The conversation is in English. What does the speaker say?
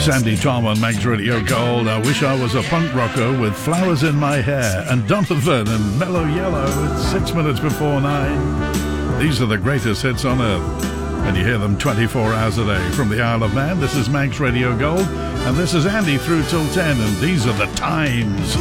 It's Andy Tom on Manx Radio Gold. I wish I was a punk rocker with flowers in my hair. And Donovan and Mellow Yellow. It's 6 minutes before 9. These are the greatest hits on earth. And you hear them 24 hours a day from the Isle of Man. This is Manx Radio Gold. And this is Andy through till 10. And these are the times.